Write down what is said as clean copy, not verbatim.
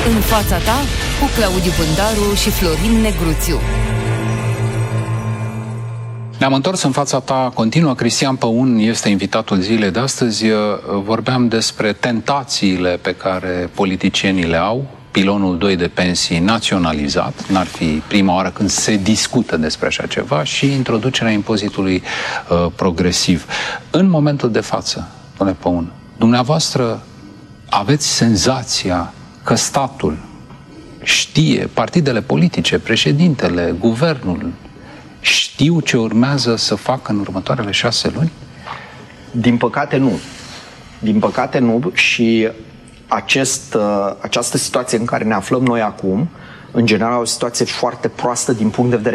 În fața ta, cu Claudiu Bândaru și Florin Negruțiu. Ne-am întors în fața ta, continuă. Cristian Păun este invitatul zilei de astăzi. Vorbeam despre tentațiile pe care politicienii le au. Pilonul 2 de pensii naționalizat, n-ar fi prima oară când se discută despre așa ceva, și introducerea impozitului progresiv. În momentul de față, domnule Păun, dumneavoastră aveți senzația că statul știe, partidele politice, președintele, guvernul, știu ce urmează să facă în următoarele 6 luni? Din păcate nu. Din păcate nu, și această situație în care ne aflăm noi acum, în general, o situație foarte proastă din punct de vedere